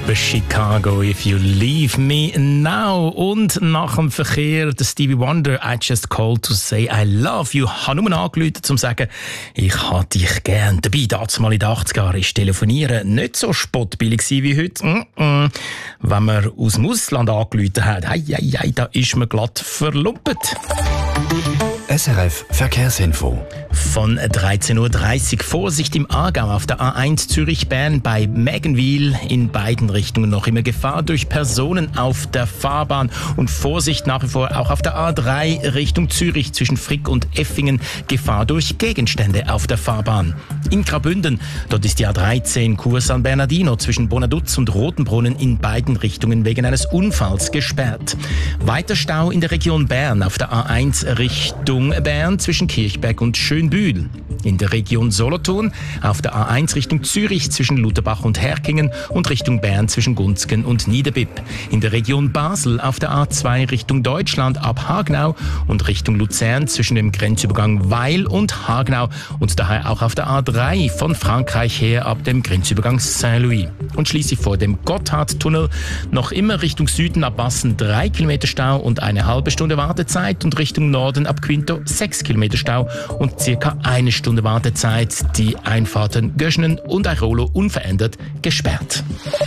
Chicago, If You Leave Me Now. Und nach dem Verkehr der Stevie Wonder, I Just Called to Say I Love You. Ich habe nur angerufen, um zu sagen, ich habe dich gern. Dabei, damals in den 80er Jahren, ist Telefonieren nicht so spottbillig wie heute. Wenn man aus dem Ausland angerufen hat, da ist man glatt verlumpet. SRF Verkehrsinfo. Von 13.30 Uhr Vorsicht im Aargau auf der A1 Zürich-Bern bei Mägenwil. In beiden Richtungen noch immer Gefahr durch Personen auf der Fahrbahn. Und Vorsicht nach wie vor auch auf der A3 Richtung Zürich zwischen Frick und Effingen. Gefahr durch Gegenstände auf der Fahrbahn. In Graubünden, dort ist die A13 Chur San Bernardino zwischen Bonaduz und Rotenbrunnen in beiden Richtungen wegen eines Unfalls gesperrt. Weiter Stau in der Region Bern auf der A1 Richtung Bern zwischen Kirchberg und Schönbühl. In der Region Solothurn auf der A1 Richtung Zürich zwischen Lutherbach und Herkingen und Richtung Bern zwischen Gunzgen und Niederbipp. In der Region Basel auf der A2 Richtung Deutschland ab Hagenau und Richtung Luzern zwischen dem Grenzübergang Weil und Hagenau und daher auch auf der A3 von Frankreich her ab dem Grenzübergang Saint-Louis. Und schließlich vor dem Gotthardtunnel noch immer Richtung Süden ab Bassen 3 Kilometer Stau und eine halbe Stunde Wartezeit und Richtung Norden ab Quinto 6 Kilometer Stau und circa eine Stunde Wartezeit. Die Einfahrten Göschenen und Airolo unverändert gesperrt.